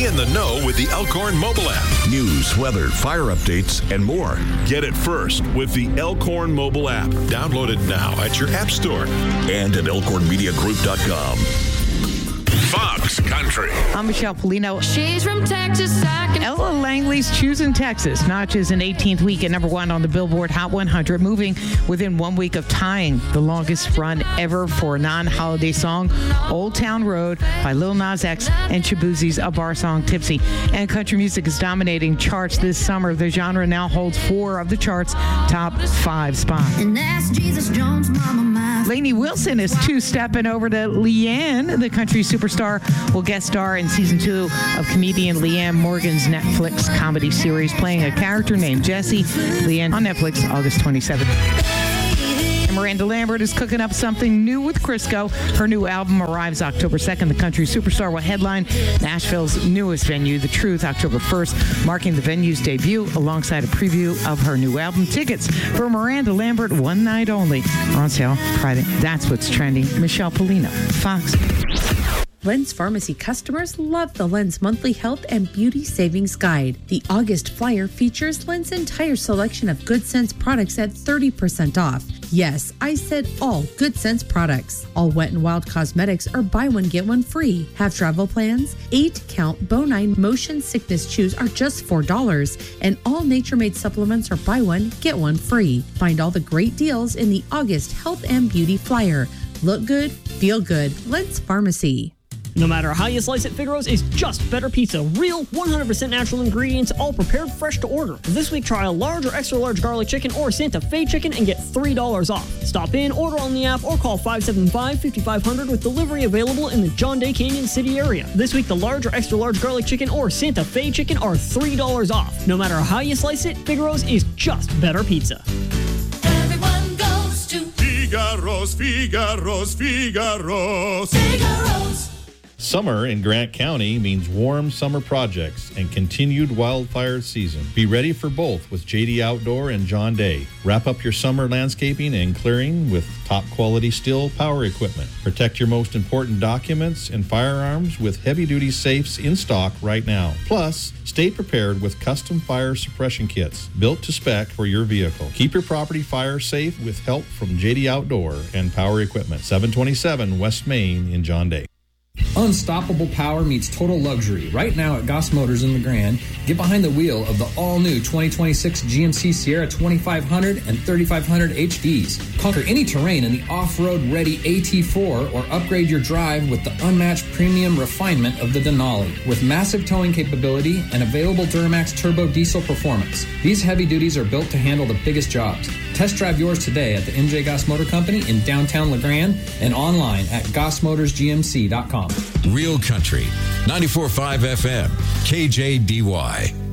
in the know with the Elkhorn mobile app. News, weather, fire updates, and more. Get it first with the Elkhorn mobile app. Download it now at your app store. And at elkhornmediagroup.com. Fox Country. I'm Michelle Polino. She's from Texas. Ella Langley's Choosing Texas notches an 18th week at number 1 on the Billboard Hot 100, moving within 1 week of tying the longest run ever for a non-holiday song, Old Town Road by Lil Nas X and Shaboozie's A Bar Song, Tipsy. And country music is dominating charts this summer. The genre now holds 4 of the chart's top 5 spots. And that's Jesus Jones' mama. Lainey Wilson is two-stepping over to Leanne. The country superstar will guest star in season 2 of comedian Leanne Morgan's Netflix comedy series, playing a character named Jessie. Leanne on Netflix, August 27th. And Miranda Lambert is cooking up something new with Crisco. Her new album arrives October 2nd. The country superstar will headline Nashville's newest venue, The Truth, October 1st, marking the venue's debut alongside a preview of her new album. Tickets for Miranda Lambert, one night only, are on sale Friday. That's what's trending. Michelle Polino, Fox. Lens Pharmacy customers love the Lens Monthly Health and Beauty Savings Guide. The August flyer features Lens' entire selection of Good Sense products at 30% off. Yes, I said all Good Sense products. All Wet n Wild cosmetics are buy one, get one free. Have travel plans? 8-count Bonine Motion Sickness Chews are just $4. And all Nature Made supplements are buy one, get one free. Find all the great deals in the August Health and Beauty flyer. Look good, feel good. Lens Pharmacy. No matter how you slice it, Figaro's is just better pizza. Real, 100% natural ingredients, all prepared fresh to order. This week, try a large or extra large garlic chicken or Santa Fe chicken and get $3 off. Stop in, order on the app, or call 575-5500 with delivery available in the John Day Canyon City area. This week, the large or extra large garlic chicken or Santa Fe chicken are $3 off. No matter how you slice it, Figaro's is just better pizza. Everyone goes to Figaro's, Figaro's, Figaro's. Figaro's. Summer in Grant County means warm summer projects and continued wildfire season. Be ready for both with JD Outdoor and John Day. Wrap up your summer landscaping and clearing with top quality Stihl power equipment. Protect your most important documents and firearms with heavy-duty safes in stock right now. Plus, stay prepared with custom fire suppression kits built to spec for your vehicle. Keep your property fire safe with help from JD Outdoor and Power Equipment, 727 West Main in John Day. Unstoppable power meets total luxury. Right now at Goss Motors in LeGrand, get behind the wheel of the all-new 2026 GMC Sierra 2500 and 3500 HDs. Conquer any terrain in the off-road ready AT4 or upgrade your drive with the unmatched premium refinement of the Denali. With massive towing capability and available Duramax turbo diesel performance, these heavy duties are built to handle the biggest jobs. Test drive yours today at the MJ Goss Motor Company in downtown LeGrand and online at gossmotorsgmc.com. Real Country, 94.5 FM, KJDY.